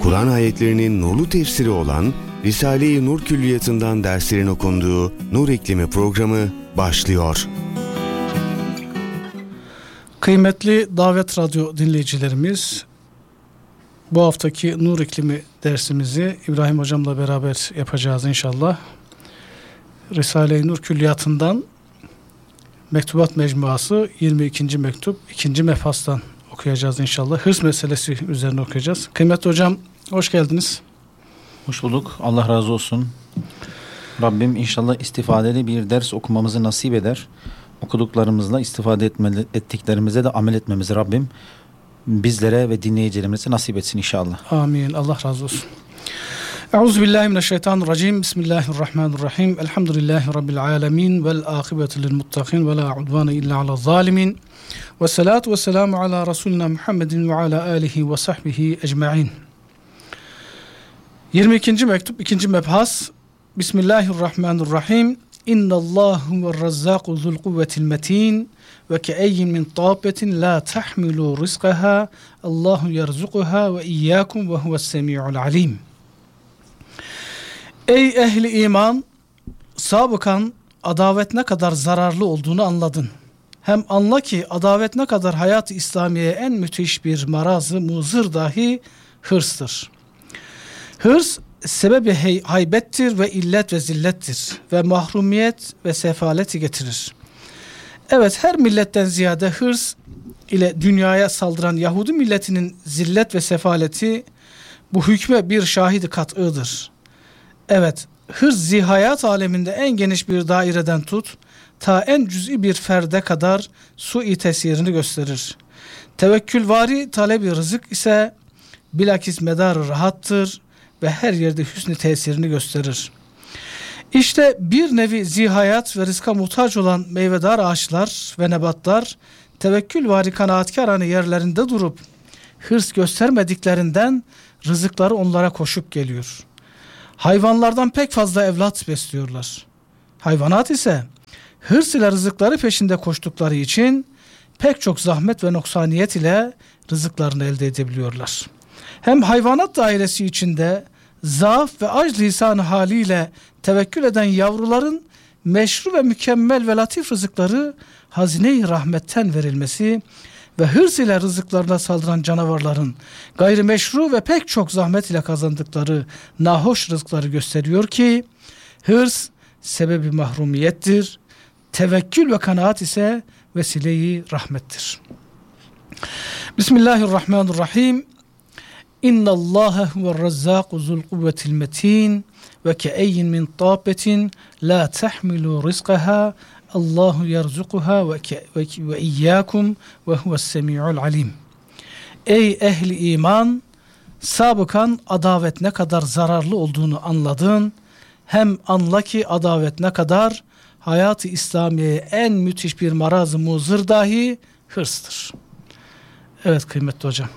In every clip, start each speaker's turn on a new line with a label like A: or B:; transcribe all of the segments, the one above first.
A: Kur'an ayetlerinin nurlu tefsiri olan Risale-i Nur Külliyatı'ndan derslerin okunduğu Nur İklimi programı başlıyor.
B: Kıymetli Davet Radyo dinleyicilerimiz, bu haftaki Nur İklimi dersimizi İbrahim Hocam'la beraber yapacağız inşallah. Risale-i Nur Külliyatı'ndan Mektubat Mecmuası 22. mektup 2. mefastan okuyacağız inşallah. Hırs meselesi üzerine okuyacağız. Kıymetli hocam, hoş geldiniz.
C: Hoş bulduk. Allah razı olsun. Rabbim inşallah istifadeli bir ders okumamızı nasip eder. Okuduklarımızla istifade ettiklerimize de amel etmemizi Rabbim bizlere ve dinleyicilerimize nasip etsin inşallah.
B: Amin. Allah razı olsun. Euzubillahimineşşeytanirracim. Bismillahirrahmanirrahim. Elhamdülillahi Rabbil alemin. Vel âkıbetu lil muttakin. Ve la udvâne illa ala zalimin. Ve salatu ve selamu ala Resulina Muhammedin ve ala alihi ve sahbihi ecma'in. 22. mektup 2. mebhas. Bismillahirrahmanirrahim. İnnallâhu ve razzâku zul kuvvetil metin ve ke'eyyin min tâbetin la tahmilu rizqaha Allahu yerzukuha ve iyyâkum ve huves semî'ul alim. Ey ehli iman, sabıkan adavet ne kadar zararlı olduğunu anladın. Hem anla ki adavet ne kadar hayat-ı İslamiye'ye en müthiş bir marazı muzır dahi hırstır. Hırs sebebi haybettir ve illet ve zillettir ve mahrumiyet ve sefaleti getirir. Evet, her milletten ziyade hırs ile dünyaya saldıran Yahudi milletinin zillet ve sefaleti bu hükme bir şahidi kat'ıdır. Evet, hırs zihayat aleminde en geniş bir daireden tut, ta en cüz'i bir ferde kadar sui tesirini gösterir. Tevekkülvari talebi rızık ise bilakis medarı rahattır ve her yerde hüsnü tesirini gösterir. İşte bir nevi zihayat ve rızka muhtaç olan meyvedar ağaçlar ve nebatlar tevekkülvari kanaatkarane yerlerinde durup hırs göstermediklerinden rızıkları onlara koşup geliyor. Hayvanlardan pek fazla evlat besliyorlar. Hayvanat ise hırs ile rızıkları peşinde koştukları için pek çok zahmet ve noksaniyet ile rızıklarını elde edebiliyorlar. Hem hayvanat dairesi içinde zaaf ve acz lisanı haliyle tevekkül eden yavruların meşru ve mükemmel ve latif rızıkları hazine-i rahmetten verilmesi ve hırs ile rızıklarına saldıran canavarların gayrimeşru ve pek çok zahmet ile kazandıkları nahoş rızıkları gösteriyor ki hırs sebebi mahrumiyettir, tevekkül ve kanaat ise vesile-i rahmettir. Bismillahirrahmanirrahim. İnnallâhe huve'r-razzâku zul kuvvetil metin ve ke'eyyin min tâbetin la tahmilu rizqaha Allahu yerzukuha ve iyyâkum ve huves semî'ul alim. Ey ehli iman, sabıkan adavet ne kadar zararlı olduğunu anladın. Hem anla ki adavet ne kadar hayat-ı İslamiye'ye en müthiş bir maraz-ı muzır dahi hırstır. Evet kıymetli hocam.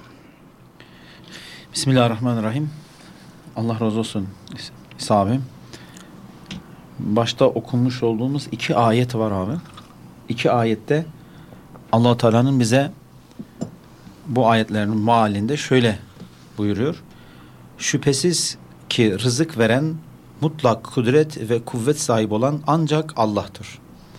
C: Bismillahirrahmanirrahim. Allah razı olsun İsa abim. Başta okunmuş olduğumuz 2 ayet var abi. 2 ayette Allah-u Teala'nın bize bu ayetlerin mealinde şöyle buyuruyor. Şüphesiz ki rızık veren, mutlak kudret ve kuvvet sahibi olan ancak Allah'tır.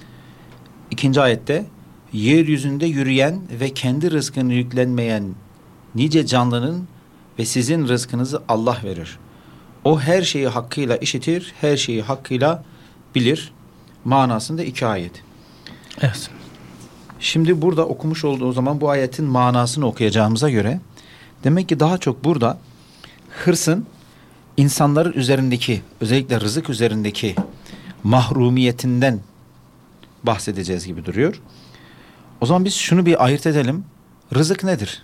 C: 2. ayette yeryüzünde yürüyen ve kendi rızkını yüklenmeyen nice canlının ve sizin rızkınızı Allah verir. O her şeyi hakkıyla işitir, her şeyi hakkıyla bilir. Manasında 2 ayet.
B: Evet.
C: Şimdi burada okumuş olduğu zaman bu ayetin manasını okuyacağımıza göre demek ki daha çok burada hırsın insanların üzerindeki, özellikle rızık üzerindeki mahrumiyetinden bahsedeceğiz gibi duruyor. O zaman biz şunu bir ayırt edelim. Rızık nedir?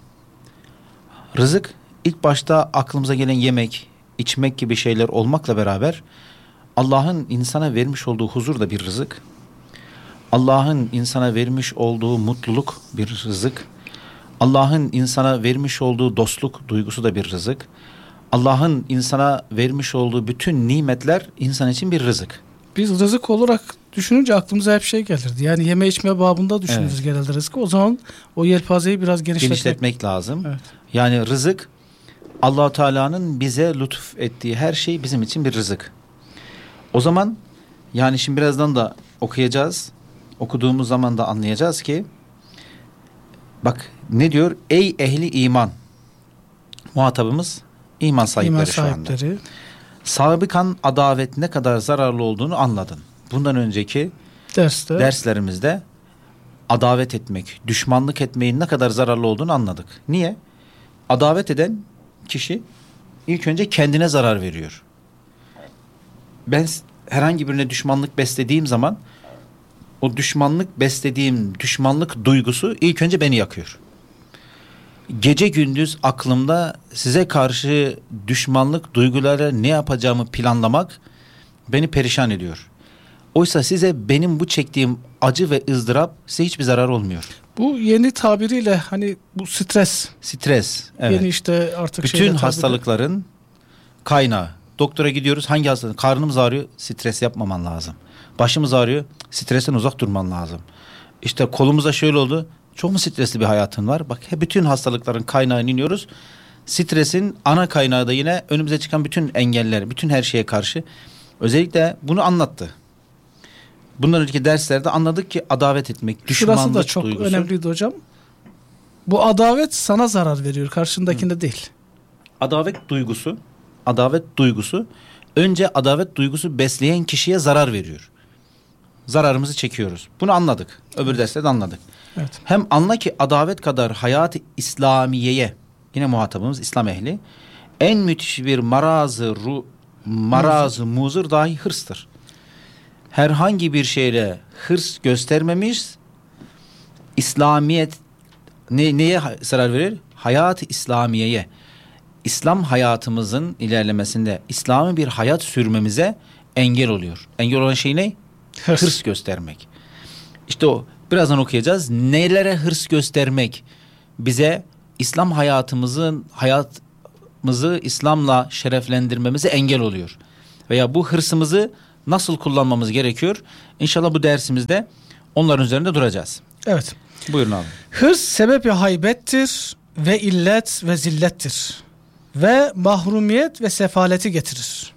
C: Rızık ilk başta aklımıza gelen yemek, içmek gibi şeyler olmakla beraber Allah'ın insana vermiş olduğu huzur da bir rızık. Allah'ın insana vermiş olduğu mutluluk bir rızık. Allah'ın insana vermiş olduğu dostluk duygusu da bir rızık. Allah'ın insana vermiş olduğu bütün nimetler insan için bir rızık.
B: Biz rızık olarak düşününce aklımıza hep şey gelirdi. Yani yeme içme babında düşünürüz genelde rızkı. O zaman o yelpazeyi biraz genişletmek
C: lazım.
B: Evet.
C: Yani rızık Allah-u Teala'nın bize lütuf ettiği her şey bizim için bir rızık. O zaman yani şimdi birazdan da okuyacağız. Okuduğumuz zaman da anlayacağız ki bak ne diyor? Ey ehli iman. Muhatabımız iman sahipleri, şu anda. Sabıkan adavet ne kadar zararlı olduğunu anladın. Bundan önceki derslerimizde adavet etmek, düşmanlık etmeyin ne kadar zararlı olduğunu anladık. Niye? Adavet eden kişi ilk önce kendine zarar veriyor. Ben herhangi birine düşmanlık beslediğim zaman o düşmanlık duygusu ilk önce beni yakıyor. Gece gündüz aklımda size karşı düşmanlık duyguları ne yapacağımı planlamak beni perişan ediyor. Oysa size benim bu çektiğim acı ve ızdırap size hiçbir zarar olmuyor.
B: Bu yeni tabiriyle hani bu stres.
C: Stres. Evet.
B: Yeni işte artık
C: bütün hastalıkların kaynağı. Doktora gidiyoruz. Hangi hastalık? Karnımız ağrıyor. Stres yapmaman lazım. Başımız ağrıyor. Stresten uzak durman lazım. İşte kolumuza şöyle oldu. Çok mu stresli bir hayatın var? Bak bütün hastalıkların kaynağını iniyoruz. Stresin ana kaynağı da yine önümüze çıkan bütün engeller, bütün her şeye karşı. Özellikle bunu anlattı. Bundan önceki derslerde anladık ki adavet etmek, düşmanlık duygusu.
B: Şurası da çok önemliydi hocam. Bu adavet sana zarar veriyor, karşındakinde değil.
C: Adavet duygusu önce adavet duygusu besleyen kişiye zarar veriyor. Zararımızı çekiyoruz. Bunu anladık. Öbür derslerde anladık.
B: Evet.
C: Hem anla ki adavet kadar hayat-ı İslamiye'ye, yine muhatabımız İslam ehli, en müthiş bir marazı muzır dahi hırstır. Herhangi bir şeyle hırs göstermemiş, İslamiyet neye zarar verir? Hayat-ı İslamiye'ye. İslam hayatımızın ilerlemesinde, İslam'ı bir hayat sürmemize engel oluyor. Engel olan şey ne? Hırs göstermek. İşte o. Birazdan okuyacağız. Nelere hırs göstermek bize İslam hayatımızı İslam'la şereflendirmemize engel oluyor. Veya bu hırsımızı nasıl kullanmamız gerekiyor? İnşallah bu dersimizde onların üzerinde duracağız.
B: Evet.
C: Buyurun abi.
B: Hırs sebebi haybettir ve illet ve zillettir. Ve mahrumiyet ve sefaleti getirir.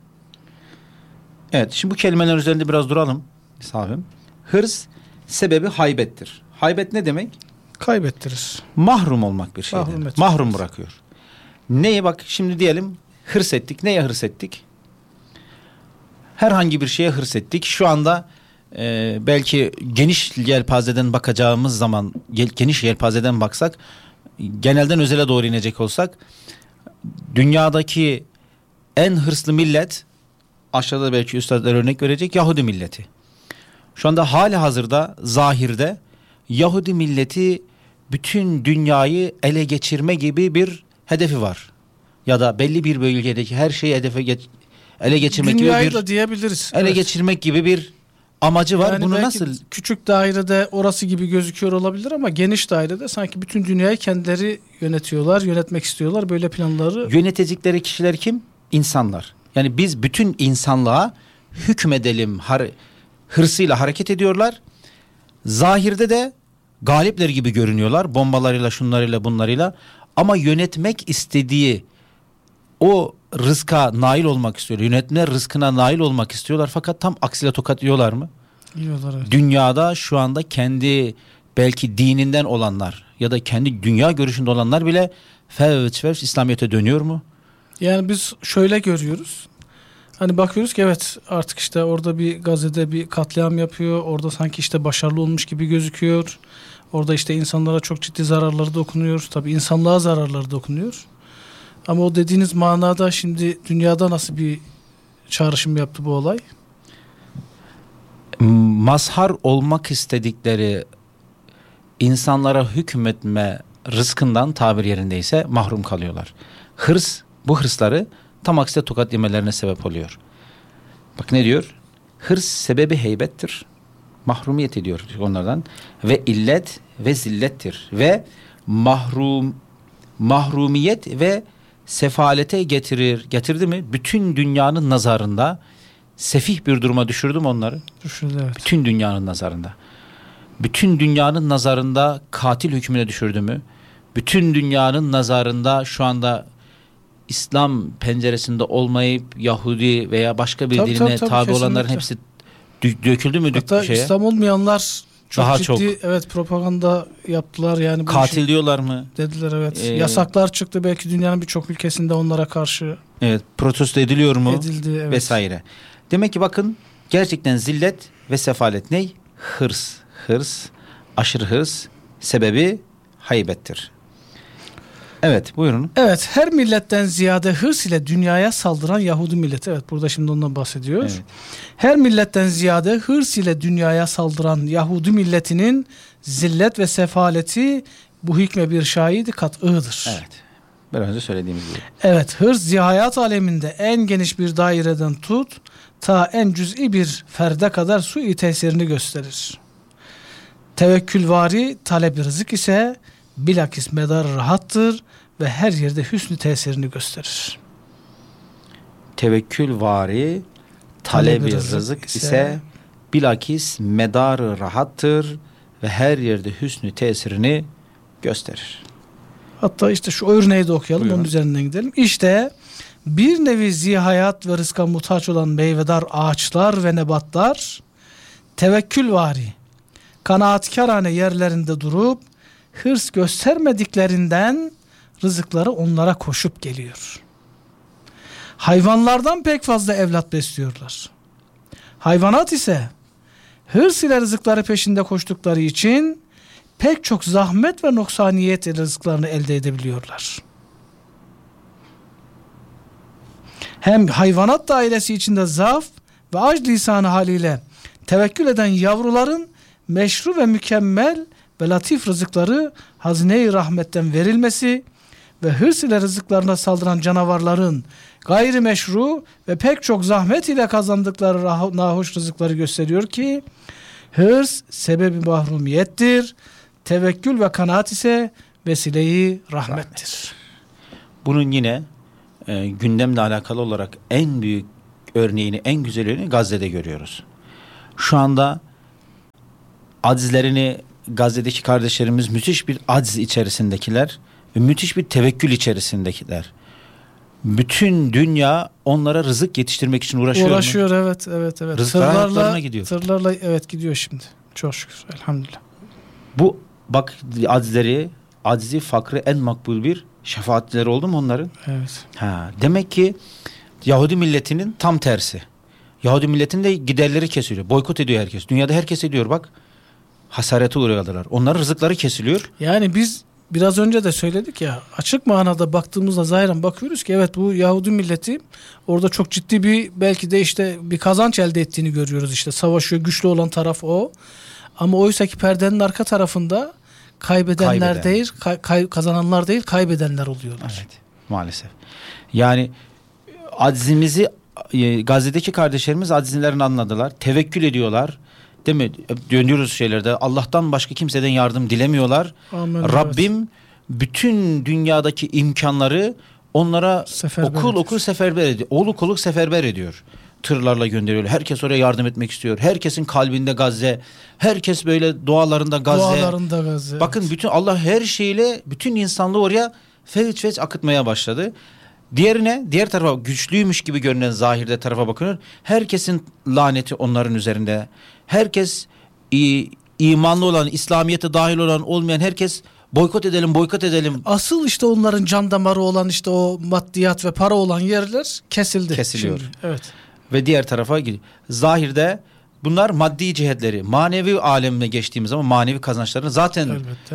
C: Evet, şimdi bu kelimeler üzerinde biraz duralım. Sahibim. Hırs sebebi haybettir. Haybet ne demek?
B: Kaybettirir.
C: Mahrum olmak bir şeyden. Mahrum bırakıyor. Neye bak şimdi diyelim hırs ettik. Neye hırs ettik? Herhangi bir şeye hırs ettik. Şu anda belki geniş yelpazeden bakacağımız zaman, geniş yelpazeden baksak, genelden özele doğru inecek olsak, dünyadaki en hırslı millet, aşağıda belki üstadlar örnek verecek, Yahudi milleti. Şu anda hali hazırda zahirde Yahudi milleti bütün dünyayı ele geçirme gibi bir hedefi var. Ya da belli bir bölgedeki her şeyi ele geçirmek
B: dünyayı
C: gibi bir,
B: da diyebiliriz.
C: ele geçirmek gibi bir amacı var.
B: Yani
C: bunu nasıl?
B: Küçük dairede orası gibi gözüküyor olabilir ama geniş dairede sanki bütün dünyayı kendileri yönetiyorlar, yönetmek istiyorlar. Böyle planları.
C: Yönetecekleri kişiler kim? İnsanlar. Yani biz bütün insanlığa hükmedelim hırsıyla hareket ediyorlar. Zahirde de galipler gibi görünüyorlar. Bombalarıyla, şunlarıyla, bunlarıyla. Ama yönetmek istediği o rızka nail olmak istiyor. Yönetme rızkına nail olmak istiyorlar. Fakat tam aksine tokat yiyorlar mı?
B: Yiyorlar, evet.
C: Dünyada şu anda kendi belki dininden olanlar ya da kendi dünya görüşünde olanlar bile fevç İslamiyet'e dönüyor mu?
B: Yani biz şöyle görüyoruz. Hani bakıyoruz ki evet artık işte orada bir Gazze'de bir katliam yapıyor. Orada sanki işte başarılı olmuş gibi gözüküyor. Orada işte insanlara çok ciddi zararları dokunuyor. Tabii insanlığa zararları dokunuyor. Ama o dediğiniz manada şimdi dünyada nasıl bir çağrışım yaptı bu olay?
C: Mazhar olmak istedikleri insanlara hükmetme rızkından tabir yerindeyse mahrum kalıyorlar. Bu hırsları tam aksine tokat yemelerine sebep oluyor. Bak ne diyor? Hırs sebebi heybettir. Mahrumiyet ediyor onlardan. Ve illet ve zillettir. Ve mahrumiyet ve sefalete getirir. Getirdi mi? Bütün dünyanın nazarında sefih bir duruma düşürdü mü onları?
B: Düşürdü, evet.
C: Bütün dünyanın nazarında. Bütün dünyanın nazarında katil hükmüne düşürdü mü? Bütün dünyanın nazarında şu anda İslam penceresinde olmayıp Yahudi veya başka bir
B: Tabii,
C: dine
B: tabii,
C: tabi olanların
B: kesinlikle.
C: hepsi döküldü mü
B: Hatta
C: şeye?
B: İslam olmayanlar çok
C: Daha
B: ciddi
C: çok.
B: evet propaganda yaptılar yani bu
C: Katil
B: işi
C: diyorlar mı?
B: dediler evet. Yasaklar çıktı belki dünyanın birçok ülkesinde onlara karşı
C: Evet, protesto ediliyor mu?
B: edildi evet.
C: Vesaire. Demek ki bakın gerçekten zillet ve sefalet ne? Hırs. Hırs, aşırı hırs sebebi haybettir. Evet, buyurun.
B: Evet, her milletten ziyade hırs ile dünyaya saldıran Yahudi milleti. Evet, burada şimdi ondan bahsediyor.
C: Evet.
B: Her milletten ziyade hırs ile dünyaya saldıran Yahudi milletinin zillet ve sefaleti bu hikme bir şahidi kat'ıdır.
C: Evet. Biraz önce söylediğimiz gibi.
B: Evet, hırs zihayat aleminde en geniş bir daireden tut, ta en cüz'i bir ferde kadar sui tesirini gösterir. Tevekkülvari talep-i rızık ise bilakis medar rahattır ve her yerde hüsnü tesirini gösterir.
C: Tevekkülvari talebi rızık ise bilakis medarı rahattır ve her yerde hüsnü tesirini gösterir.
B: Hatta işte şu örneği de okuyalım.
C: Buyurun.
B: Onun üzerinden gidelim. İşte bir nevi zihayat ve rızka muhtaç olan meyvedar ağaçlar ve nebatlar tevekkülvari, kanaatkarane yerlerinde durup hırs göstermediklerinden rızıkları onlara koşup geliyor. Hayvanlardan pek fazla evlat besliyorlar. Hayvanat ise hırs ile rızıkları peşinde koştukları için pek çok zahmet ve noksaniyet ile rızıklarını elde edebiliyorlar. Hem hayvanat dairesi içinde zaaf ve aciz lisanı haliyle tevekkül eden yavruların meşru ve mükemmel ve latif rızıkları hazine-i rahmetten verilmesi ve hırs ile rızıklarına saldıran canavarların gayri meşru ve pek çok zahmet ile kazandıkları nahoş rızıkları gösteriyor ki hırs sebebi mahrumiyettir, tevekkül ve kanaat ise vesile-i rahmettir.
C: Bunun yine gündemle alakalı olarak en büyük örneğini, en güzel örneğini Gazze'de görüyoruz. Şu anda acizlerini Gazze'deki kardeşlerimiz müthiş bir aciz içerisindekiler ve müthiş bir tevekkül içerisindekiler. Bütün dünya onlara rızık yetiştirmek için uğraşıyor mu?
B: Evet.
C: Rızıklar hayatlarına gidiyor.
B: Tırlarla evet gidiyor şimdi. Çok şükür elhamdülillah.
C: Bu bak acizleri, acizi, fakrı en makbul bir şefaatleri oldu mu onların?
B: Evet.
C: Demek ki Yahudi milletinin tam tersi. Yahudi milletinin de giderleri kesiliyor. Boykot ediyor herkes. Dünyada herkes ediyor bak. Hasarete uğruyorlar. Onların rızıkları kesiliyor.
B: Yani biz biraz önce de söyledik ya, açık manada baktığımızda zahiren bakıyoruz ki evet bu Yahudi milleti orada çok ciddi bir belki de işte bir kazanç elde ettiğini görüyoruz, işte savaşıyor, güçlü olan taraf o. Ama oysa ki perdenin arka tarafında kaybedenler değil, kazananlar değil, kaybedenler oluyorlar.
C: Evet, maalesef. Yani acizimizi Gazze'deki kardeşlerimiz acizlerini anladılar. Tevekkül ediyorlar. Değil mi? Dönüyoruz şeylerde. Allah'tan başka kimseden yardım dilemiyorlar.
B: Amin,
C: Rabbim evet. Bütün dünyadaki imkanları onlara okul seferber ediyor. Oluk oluk seferber ediyor. Tırlarla gönderiyor. Herkes oraya yardım etmek istiyor. Herkesin kalbinde Gazze. Herkes böyle dualarında Gazze. Bakın evet. Bütün Allah her şeyle bütün insanlığı oraya fevç akıtmaya başladı. Diğer tarafa güçlüymüş gibi görünen zahirde tarafa bakıyor. Herkesin laneti onların üzerinde. Herkes imanlı olan, İslamiyet'e dahil olan, olmayan herkes boykot edelim.
B: Asıl işte onların can damarı olan işte o maddiyat ve para olan yerler kesiliyor. Şimdi. Evet.
C: Ve diğer tarafa gidiyor. Zahirde bunlar maddi cihetleri. Manevi alemine geçtiğimiz zaman manevi kazançlarını zaten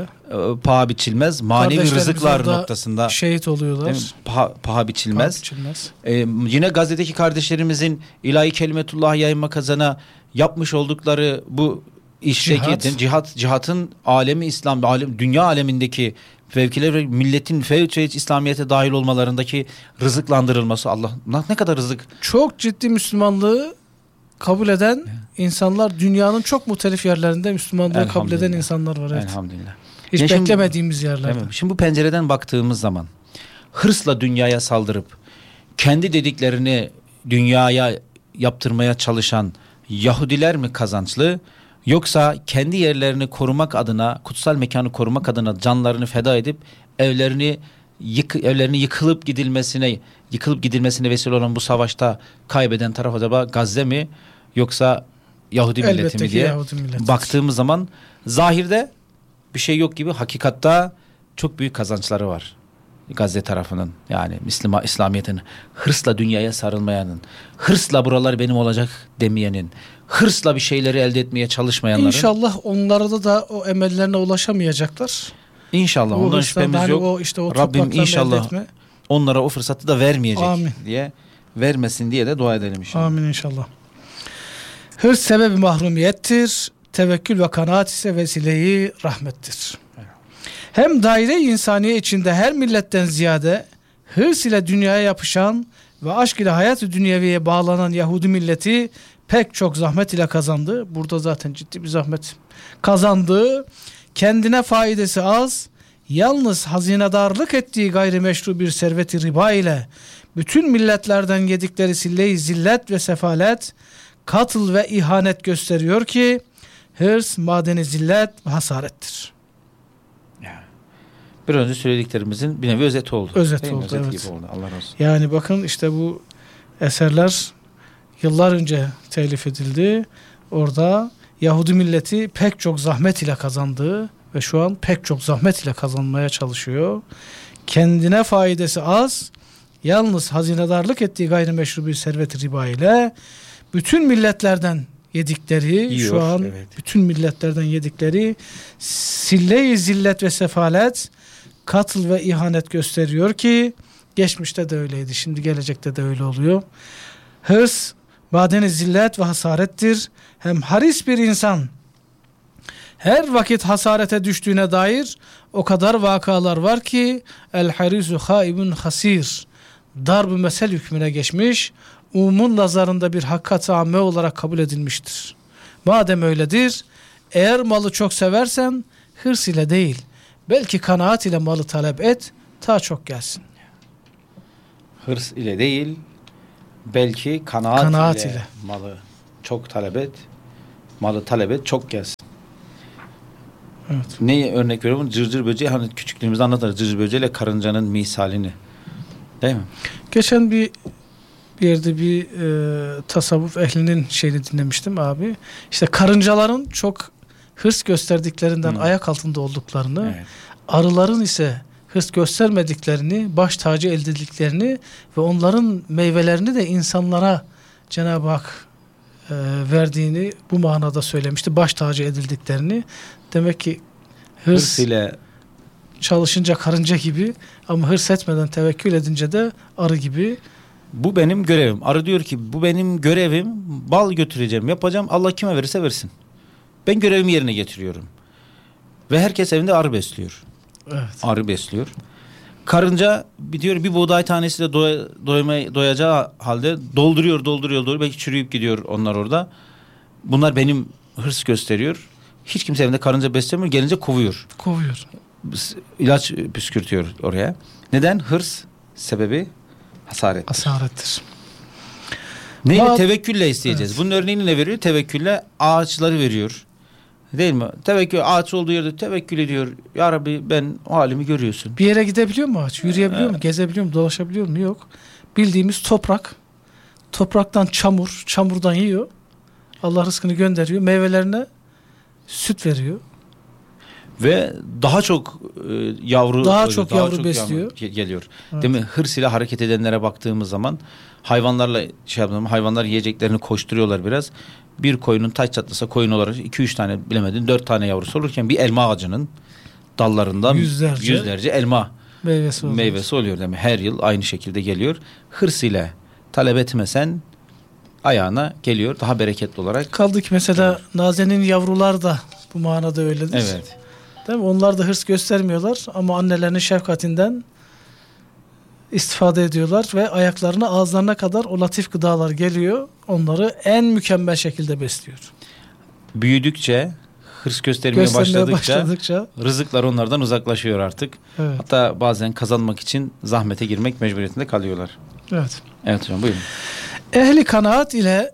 C: paha biçilmez. Manevi rızıklar noktasında
B: şehit oluyorlar.
C: Paha biçilmez. Yine Gazze'deki kardeşlerimizin ilahi kelimetullah yaymak adına yapmış oldukları bu işteki cihatın alemi İslam, dünya alemindeki fevkiler ve milletin İslamiyet'e dahil olmalarındaki rızıklandırılması, Allah ne kadar rızık.
B: Çok ciddi Müslümanlığı kabul eden insanlar, dünyanın çok muhtelif yerlerinde Müslümanlığı kabul eden insanlar var. Evet.
C: Elhamdülillah.
B: Hiç beklemediğimiz yerlerde.
C: Şimdi bu pencereden baktığımız zaman hırsla dünyaya saldırıp kendi dediklerini dünyaya yaptırmaya çalışan Yahudiler mi kazançlı, yoksa kendi yerlerini korumak adına, kutsal mekanı korumak adına canlarını feda edip evlerini evlerinin yıkılıp gidilmesine vesile olan bu savaşta kaybeden taraf acaba Gazze mi yoksa Yahudi milleti
B: Elbette
C: mi
B: ki
C: diye
B: Yahudi milleti.
C: baktığımız zaman zahirde bir şey yok gibi, hakikatta çok büyük kazançları var Gazze tarafının, yani İslamiyet'in, hırsla dünyaya sarılmayanın, hırsla buralar benim olacak demeyenin, hırsla bir şeyleri elde etmeye çalışmayanların.
B: İnşallah onlarda da o emellerine ulaşamayacaklar.
C: İnşallah, ondan şüphemiz yok.
B: O
C: Rabbim inşallah onlara o fırsatı da vermeyecek.
B: Amin.
C: Diye, vermesin diye de dua edelim inşallah.
B: Amin inşallah. Hırs sebebi mahrumiyettir. Tevekkül ve kanaat ise vesileyi rahmettir. Hem daire-i insaniye içinde her milletten ziyade hırs ile dünyaya yapışan ve aşk ile hayat-ı dünyeviye bağlanan Yahudi milleti pek çok zahmet ile kazandı. Burada zaten ciddi bir zahmet kazandı. Kendine faidesi az, yalnız hazinedarlık ettiği gayrimeşru bir servet-i riba ile bütün milletlerden yedikleri sille-i zillet ve sefalet, katıl ve ihanet gösteriyor ki hırs madeni zillet ve hasarettir.
C: Bir önce söylediklerimizin bir nevi özeti oldu.
B: Özeti oldu,
C: Özet
B: evet.
C: gibi oldu. Allah razı olsun.
B: Yani bakın işte bu eserler yıllar önce telif edildi. Orada Yahudi milleti pek çok zahmet ile kazandı ve şu an pek çok zahmet ile kazanmaya çalışıyor. Kendine faidesi az, yalnız hazinedarlık ettiği gayrimeşru bir servet-i riba ile bütün milletlerden yedikleri,
C: yiyor,
B: şu an
C: evet.
B: bütün milletlerden yedikleri sille-i zillet ve sefalet, katıl ve ihanet gösteriyor ki geçmişte de öyleydi, şimdi gelecekte de öyle oluyor. Hırs madeni zillet ve hasarettir. Hem haris bir insan her vakit hasarete düştüğüne dair o kadar vakalar var ki el harisu haibun hasir, darb-ı mesel hükmüne geçmiş, umumun nazarında bir hakikat-ı amme olarak kabul edilmiştir. Madem öyledir, eğer malı çok seversen hırs ile değil, belki kanaat ile malı talep et, ta çok gelsin.
C: Hırs ile değil, belki kanaat ile malı çok talep et, malı talep et, çok gelsin.
B: Evet.
C: Ne örnek veriyorum? Cırcır böceği, hani küçüklüğümüzde anlatırız, cırcır böceğiyle karıncanın misalini. Değil mi?
B: Geçen bir yerde bir tasavvuf ehlinin şeyini dinlemiştim abi. İşte karıncaların çok hırs gösterdiklerinden ayak altında olduklarını,
C: Evet.
B: arıların ise hırs göstermediklerini, baş tacı elde ettiklerini ve onların meyvelerini de insanlara Cenab-ı Hak verdiğini bu manada söylemişti. Baş tacı edildiklerini. Demek ki hırs
C: ile
B: çalışınca karınca gibi, ama hırs etmeden tevekkül edince de arı gibi.
C: bu benim görevim. Arı diyor ki bu benim görevim, bal götüreceğim, yapacağım. Allah kime verirse versin. Ben görevimi yerine getiriyorum. Ve herkes evinde arı besliyor.
B: Evet.
C: Arı besliyor. Karınca diyor bir buğday tanesi de doyacağı halde dolduruyor. Belki çürüyüp gidiyor onlar orada. Bunlar benim hırs gösteriyor. Hiç kimse evinde karınca beslemiyor. Gelince kovuyor. İlaç püskürtüyor oraya. Neden? Hırs sebebi hasarettir.
B: Hasarettir.
C: Neyle? Tevekkülle isteyeceğiz. Evet. Bunun örneğini ne veriyor? Tevekkülle ağaçları veriyor. Değil mi? Tevekkül, ağaç olduğu yerde tevekkül ediyor. Ya Rabbi ben o halimi görüyorsun.
B: Bir yere gidebiliyor mu ağaç? Yürüyebiliyor mu? Gezebiliyor mu? Dolaşabiliyor mu? Yok. Bildiğimiz toprak. Topraktan çamur. Çamurdan yiyor. Allah rızkını gönderiyor. Meyvelerine süt veriyor.
C: Ve daha çok yavru
B: besliyor.
C: Geliyor.
B: Evet.
C: Değil mi? Hırs ile hareket edenlere baktığımız zaman hayvanlarla hayvanlar yiyeceklerini koşturuyorlar biraz. Bir koyunun taç çatlasa koyun olarak 2-3 tane bilemedin 4 tane yavrusu olurken bir elma ağacının dallarından yüzlerce elma meyvesi oluyor değil mi? Her yıl aynı şekilde geliyor. Hırs ile talep etmesen ayağına geliyor daha bereketli olarak.
B: Kaldı ki mesela Naze'nin yavrular da bu manada öyledir.
C: Evet.
B: Değil mi? Onlar da hırs göstermiyorlar ama annelerinin şefkatinden istifade ediyorlar ve ayaklarına, ağızlarına kadar o latif gıdalar geliyor. Onları en mükemmel şekilde besliyor.
C: Büyüdükçe, hırs göstermeye başladıkça rızıklar onlardan uzaklaşıyor artık.
B: Evet.
C: Hatta bazen kazanmak için zahmete girmek mecburiyetinde kalıyorlar.
B: Evet.
C: Evet hocam buyurun.
B: Ehli kanaat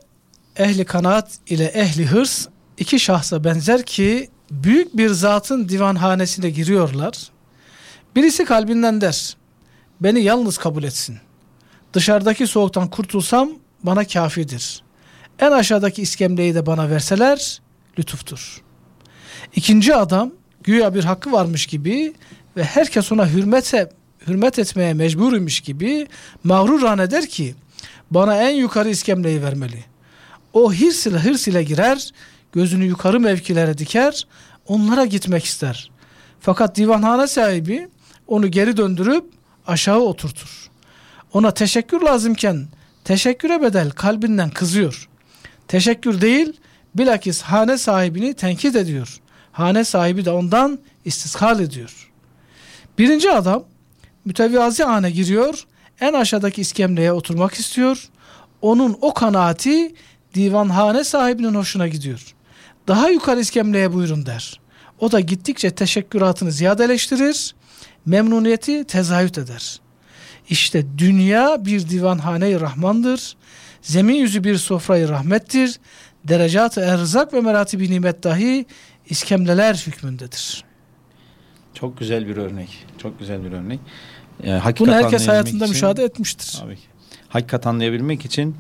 B: ile ehli hırs iki şahsa benzer ki büyük bir zatın divanhanesine giriyorlar. Birisi kalbinden der: beni yalnız kabul etsin. Dışarıdaki soğuktan kurtulsam bana kafidir. En aşağıdaki iskemleyi de bana verseler lütuftur. İkinci adam güya bir hakkı varmış gibi ve herkes ona hürmet etmeye mecburuymuş gibi mağrurane der ki bana en yukarı iskemleyi vermeli. O hırs ile girer, gözünü yukarı mevkilere diker, onlara gitmek ister. Fakat divanhane sahibi onu geri döndürüp aşağı oturtur. Ona teşekkür lazımken teşekküre bedel kalbinden kızıyor. Teşekkür değil, bilakis hane sahibini tenkit ediyor. Hane sahibi de ondan istishal ediyor. Birinci adam mütevaziane giriyor, en aşağıdaki iskemleye oturmak istiyor. Onun o kanaati divanhane sahibinin hoşuna gidiyor. Daha yukarı iskemleye buyurun der. O da gittikçe teşekküratını ziyadeleştirir, memnuniyeti tezahüt eder. İşte dünya bir divanhane-i rahmandır, zemin yüzü bir sofrayı rahmettir, derecat-ı erzak ve meratibi nimet dahi iskemleler hükmündedir.
C: Çok güzel bir örnek. Çok güzel bir örnek.
B: Bunu herkes hayatında müşahede etmiştir.
C: Tabii ki. Hakikat anlayabilmek için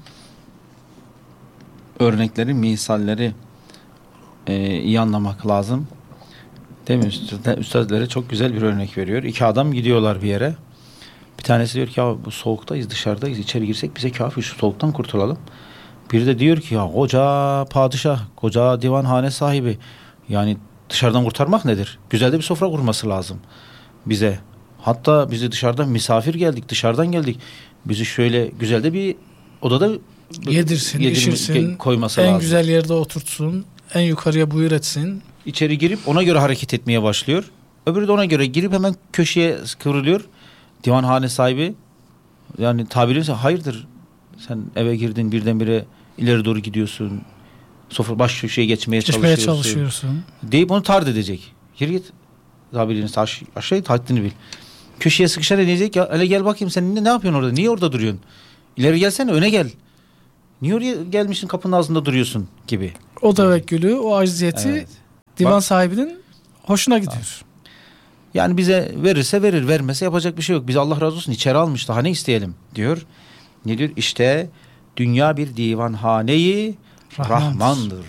C: örnekleri, misalleri iyi anlamak lazım. Değil mi? Üstadları çok güzel bir örnek veriyor. İki adam gidiyorlar bir yere. Bir tanesi diyor ki ya bu soğuktayız, dışarıdayız, içeri girsek bize kafi, şu soğuktan kurtulalım. Biri de diyor ki ya koca padişah, koca divanhane sahibi, yani dışarıdan kurtarmak nedir? Güzel de bir sofra kurması lazım bize. Hatta bizi dışarıdan misafir geldik, dışarıdan geldik. Bizi şöyle güzel de bir odada
B: yedirsin, içirsin,
C: koyması
B: en
C: lazım.
B: güzel yerde oturtsun, en yukarıya buyur etsin.
C: İçeri girip ona göre hareket etmeye başlıyor. Öbürü de ona göre girip hemen köşeye kıvrılıyor. Divanhane sahibi yani tabiriyse hayırdır, sen eve girdin birdenbire ileri doğru gidiyorsun. Sofra baş köşeye geçmeye çalışıyorsun. Deyip onu tard edecek. Gir git. Tabiriyse aşağıya haddini bil. Köşeye sıkışar edecek ya, hele gel bakayım sen ne yapıyorsun orada? Niye orada duruyorsun? İleri gelsene, öne gel. Niye oraya gelmişsin, kapının ağzında duruyorsun gibi.
B: O tevekkülü, o acziyeti
C: evet.
B: divan sahibinin hoşuna gidiyor.
C: Yani bize verirse verir, vermese yapacak bir şey yok. Biz Allah razı olsun içeri almış, daha ne isteyelim diyor. Ne diyor? İşte dünya bir divanhane-i rahmandır.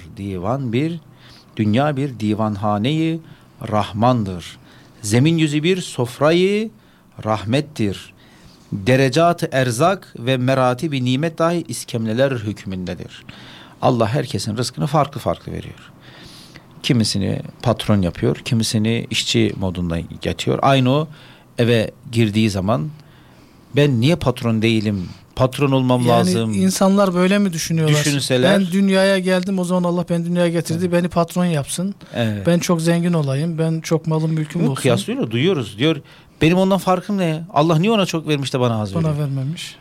C: Dünya bir divanhane-i rahmandır. Zemin yüzü bir sofrayı rahmettir. Derecat-ı erzak ve meratibi nimet dahi iskemleler hükmündedir. Allah herkesin rızkını farklı farklı veriyor. Kimisini patron yapıyor, kimisini işçi modunda getiriyor. Aynı o eve girdiği zaman ben niye patron değilim? Patron olmam lazım.
B: Yani insanlar böyle mi düşünüyorlar?
C: Düşünseler.
B: Ben dünyaya geldim, o zaman Allah beni dünyaya getirdi. Evet. Beni patron yapsın. Evet. Ben çok zengin olayım. Ben çok malım mülküm olsun.
C: Kıyaslıyor, duyuyoruz. Diyor benim ondan farkım ne? Allah niye ona çok vermiş de bana az veriyor?
B: Bana vermemiş.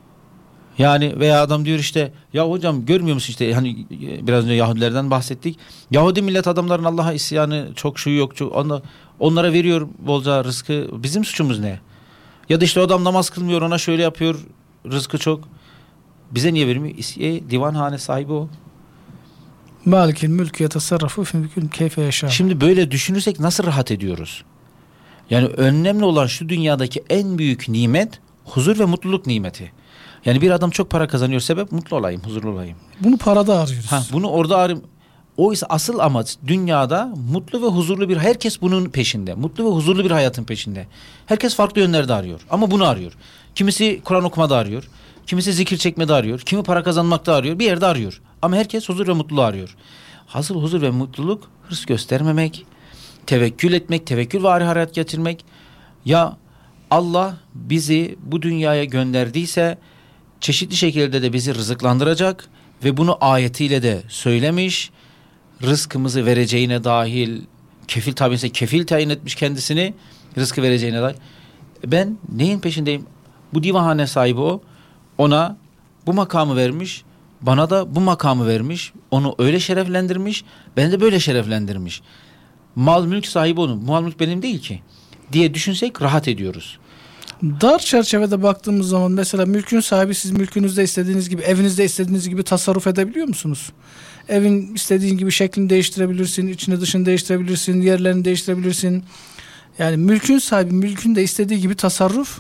C: Yani veya adam diyor işte ya hocam görmüyor musun işte hani biraz önce Yahudilerden bahsettik. Yahudi millet adamların Allah'a isyanı çok şu yok çok onlara veriyor bolca rızkı. Bizim suçumuz ne? Ya da işte o adam namaz kılmıyor, ona şöyle yapıyor, rızkı çok. Bize niye vermiyor? Divanhane sahibi o.
B: Malikil mülkü yetasarrafu fi mülkün keyfe yaşa.
C: Şimdi böyle düşünürsek nasıl rahat ediyoruz? Yani önemli olan şu dünyadaki en büyük nimet huzur ve mutluluk nimeti. Yani bir adam çok para kazanıyor, sebep mutlu olayım, huzurlu olayım.
B: Bunu parada arıyoruz.
C: Bunu orada arayayım. Oysa asıl amaç dünyada mutlu ve huzurlu bir, herkes bunun peşinde. Mutlu ve huzurlu bir hayatın peşinde. Herkes farklı yönlerde arıyor ama bunu arıyor. Kimisi Kur'an okumada arıyor. Kimisi zikir çekmede arıyor. Kimi para kazanmakta arıyor. Bir yerde arıyor. Ama herkes huzur ve mutluluğu arıyor. Hasıl huzur ve mutluluk hırs göstermemek, tevekkül etmek, tevekkül vari hayat getirmek. Ya Allah bizi bu dünyaya gönderdiyse çeşitli şekilde de bizi rızıklandıracak ve bunu ayetiyle de söylemiş. Rızkımızı vereceğine dahil kefil tabirse kefil tayin etmiş kendisini, rızkı vereceğine dair. Ben neyin peşindeyim? Bu divanhane sahibi o. Ona bu makamı vermiş. Bana da bu makamı vermiş. Onu öyle şereflendirmiş. Beni de böyle şereflendirmiş. Mal mülk sahibi onun. Mal mülk benim değil ki diye düşünsek rahat ediyoruz.
B: Dar çerçevede baktığımız zaman mesela mülkün sahibi, siz mülkünüzde istediğiniz gibi, evinizde istediğiniz gibi tasarruf edebiliyor musunuz? Evin istediğin gibi şeklini değiştirebilirsin, içini dışını değiştirebilirsin, yerlerini değiştirebilirsin. Yani mülkün sahibi mülkün de istediği gibi tasarruf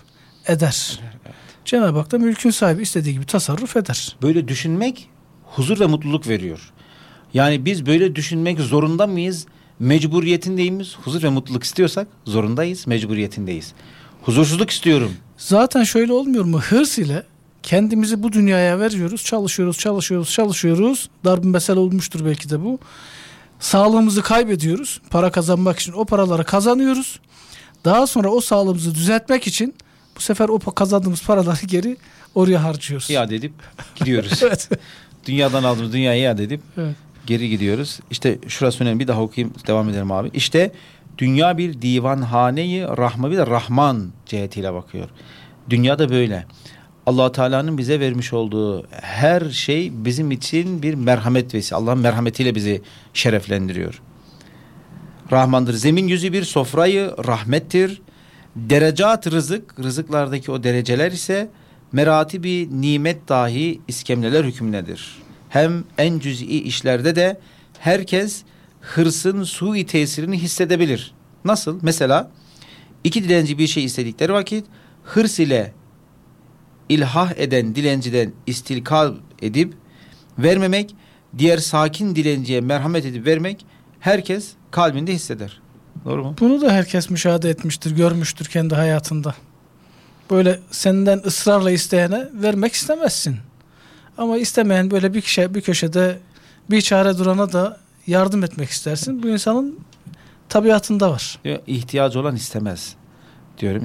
B: eder.
C: Evet.
B: Cenab-ı Hak da mülkün sahibi, istediği gibi tasarruf eder.
C: Böyle düşünmek huzur ve mutluluk veriyor. Yani biz böyle düşünmek zorunda mıyız? Mecburiyetindeyiz. Huzur ve mutluluk istiyorsak zorundayız, mecburiyetindeyiz. Huzursuzluk istiyorum.
B: Zaten şöyle olmuyor mu? Hırs ile kendimizi bu dünyaya veriyoruz. Çalışıyoruz. Darb mesele olmuştur belki de bu. Sağlığımızı kaybediyoruz. Para kazanmak için o paraları kazanıyoruz. Daha sonra o sağlığımızı düzeltmek için bu sefer o kazandığımız paraları geri oraya harcıyoruz.
C: İade edip gidiyoruz.
B: Evet.
C: Dünyadan aldığımız dünyayı iade edip geri gidiyoruz. İşte şurası önemli. Bir daha okuyayım. Devam edelim abi. İşte dünya bir divanhane-i rahma, bir de Rahman cihetiyle bakıyor. Dünya da böyle. Allah Teala'nın bize vermiş olduğu her şey bizim için bir merhamet vesilesi. Allah'ın merhametiyle bizi şereflendiriyor. Rahmandır. Zemin yüzü bir sofrayı rahmettir. Derecat rızık, rızıklardaki o dereceler ise meratibi nimet dahi iskemleler hükmündedir. Hem en cüz'i işlerde de herkes hırsın sui tesirini hissedebilir. Nasıl? Mesela iki dilenci bir şey istedikleri vakit hırs ile ilhah eden dilenciden istilkal edip vermemek, diğer sakin dilenciye merhamet edip vermek herkes kalbinde hisseder. Doğru mu?
B: Bunu da herkes müşahede etmiştir, görmüştür kendi hayatında. Böyle senden ısrarla isteyene vermek istemezsin. Ama istemeyen böyle bir köşede bir çare durana da yardım etmek istersin. Bu insanın tabiatında var.
C: İhtiyacı olan istemez diyorum.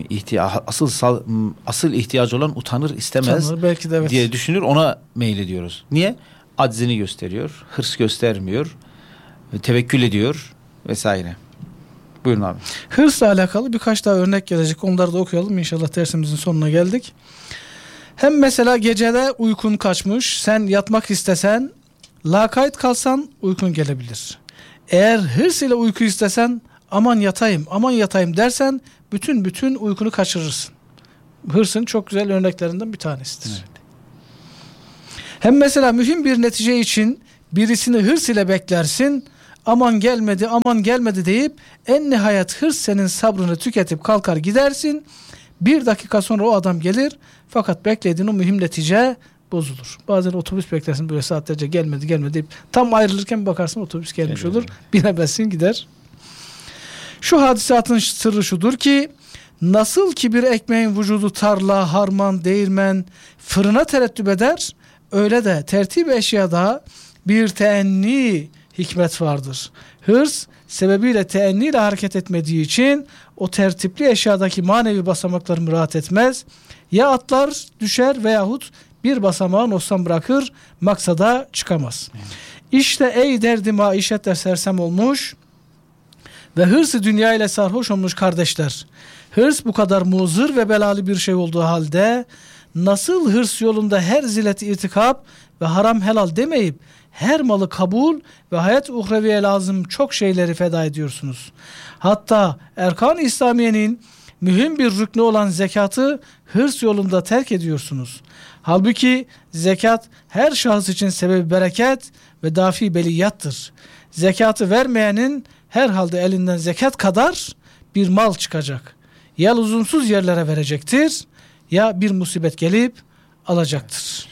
C: Asıl ihtiyacı olan utanır, istemez.
B: Utanır, belki de evet.
C: Diye düşünür, ona meylediyoruz. Niye? Aczini gösteriyor, hırs göstermiyor, tevekkül ediyor vesaire. Buyurun abi.
B: Hırsla alakalı birkaç daha örnek gelecek. Onları da okuyalım. İnşallah dersimizin sonuna geldik. Hem mesela gecede uykun kaçmış. Sen yatmak istesen, lakayt kalsan uykun gelebilir. Eğer hırs ile uyku istesen, aman yatayım dersen bütün uykunu kaçırırsın. Hırsın çok güzel örneklerinden bir tanesidir. Evet. Hem mesela mühim bir netice için birisini hırs ile beklersin. Aman gelmedi deyip en nihayet hırs senin sabrını tüketip kalkar gidersin. Bir dakika sonra o adam gelir fakat beklediğin o mühim netice bozulur. Bazen otobüs beklersin böyle saatlerce gelmedi deyip tam ayrılırken bakarsın otobüs gelmiş olur. Bilemezsin gider. Şu hadisatın sırrı şudur ki nasıl ki bir ekmeğin vücudu tarla, harman, değirmen, fırına terettüp eder öyle de tertip eşyada bir teenni hikmet vardır. Hırs sebebiyle teenniyle hareket etmediği için o tertipli eşyadaki manevi basamakları müraat etmez. Ya atlar düşer veyahut bir basamağı noksan bırakır, maksada çıkamaz. İşte ey derdi maişetle sersem olmuş ve hırsı dünya ile sarhoş olmuş kardeşler. Hırs bu kadar muzır ve belalı bir şey olduğu halde nasıl hırs yolunda her zileti irtikap ve haram helal demeyip her malı kabul ve hayat uhreviye lazım çok şeyleri feda ediyorsunuz. Hatta Erkan-ı İslamiye'nin mühim bir rüknü olan zekatı hırs yolunda terk ediyorsunuz. Halbuki zekat her şahıs için sebebi bereket ve dafi beliyattır. Zekatı vermeyenin herhalde elinden zekat kadar bir mal çıkacak. Ya lüzumsuz yerlere verecektir ya bir musibet gelip alacaktır.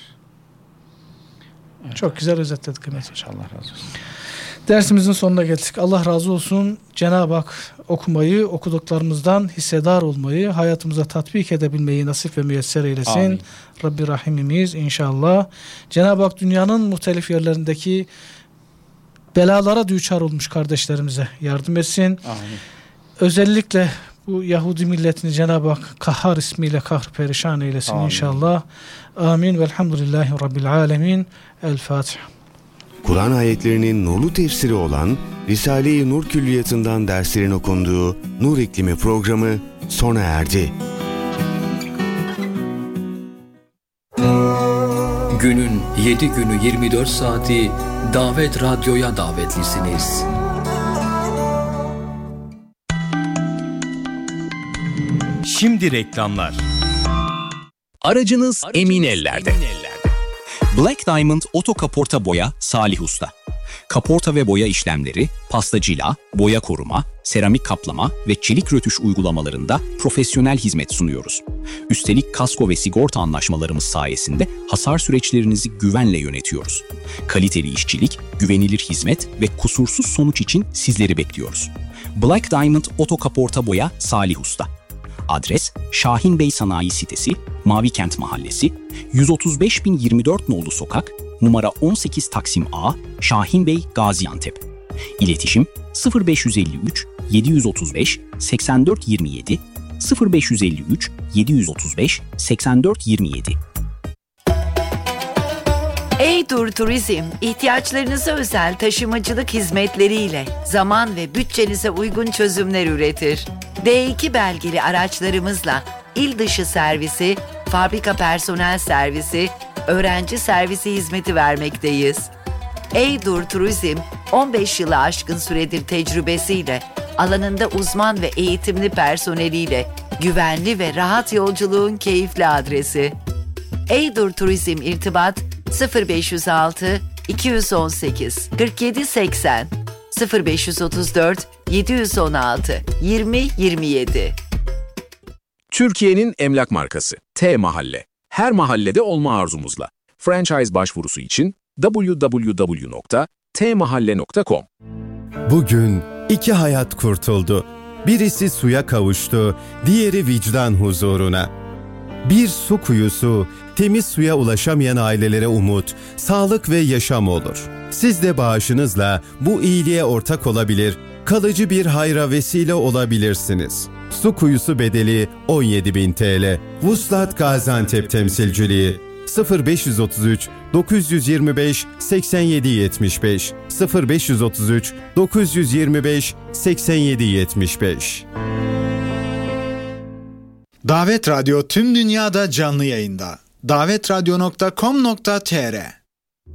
B: Evet. Çok güzel özetledik Kıymet Hocam.
C: Allah razı olsun.
B: Dersimizin sonuna geldik. Allah razı olsun. Cenab-ı Hak okumayı, okuduklarımızdan hissedar olmayı, hayatımıza tatbik edebilmeyi nasip ve müyesser eylesin. Amin. Rabbi Rahimimiz inşallah. Cenab-ı Hak dünyanın muhtelif yerlerindeki belalara düçar olmuş kardeşlerimize yardım etsin. Amin. Özellikle bu Yahudi milletini Cenab-ı Hak Kahhar ismiyle kahr perişan eylesin. Amin. İnşallah. Amin. Velhamdülillahi Rabbil alemin. El Fatiha.
A: Kur'an ayetlerinin nurlu tefsiri olan Risale-i Nur Külliyatı'ndan derslerin okunduğu Nur İklimi programı sona erdi.
D: Günün 7 günü 24 saati Davet Radyo'ya davetlisiniz.
E: Şimdi reklamlar.
F: Aracınız emin ellerde. Black Diamond Oto Kaporta Boya Salih Usta. Kaporta ve boya işlemleri, pastacila, boya koruma, seramik kaplama ve çelik rötuş uygulamalarında profesyonel hizmet sunuyoruz. Üstelik kasko ve sigorta anlaşmalarımız sayesinde hasar süreçlerinizi güvenle yönetiyoruz. Kaliteli işçilik, güvenilir hizmet ve kusursuz sonuç için sizleri bekliyoruz. Black Diamond Oto Kaporta Boya Salih Usta. Adres Şahin Bey Sanayi Sitesi, Mavikent Mahallesi, 135.024 nolu sokak, numara 18 Taksim A, Şahin Bey, Gaziantep. İletişim 0553 735 84 27 0553 735 84 27.
G: Eydur Turizm, ihtiyaçlarınıza özel taşımacılık hizmetleriyle zaman ve bütçenize uygun çözümler üretir. D2 belgeli araçlarımızla il dışı servisi, fabrika personel servisi, öğrenci servisi hizmeti vermekteyiz. Eydur Turizm, 15 yılı aşkın süredir tecrübesiyle, alanında uzman ve eğitimli personeliyle, güvenli ve rahat yolculuğun keyifli adresi. Eydur Turizm irtibat 0506 218 47 80 0534 716 20 27.
H: Türkiye'nin emlak markası T Mahalle. Her mahallede olma arzumuzla. Franchise başvurusu için www.tmahalle.com.
I: Bugün 2 hayat kurtuldu. Birisi suya kavuştu, diğeri vicdan huzuruna. Bir su kuyusu, temiz suya ulaşamayan ailelere umut, sağlık ve yaşam olur. Siz de bağışınızla bu iyiliğe ortak olabilir, kalıcı bir hayra vesile olabilirsiniz. Su kuyusu bedeli 17.000 TL. Vuslat Gaziantep temsilciliği 0533 925 87 75 0533 925 87 75.
J: Davet Radyo tüm dünyada canlı yayında. davetradyo.com.tr